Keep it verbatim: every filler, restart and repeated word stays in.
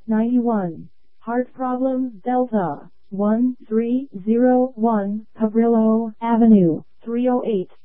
ninety-one. Heart problem, Delta, one three zero one, Cabrillo Avenue, three oh eight.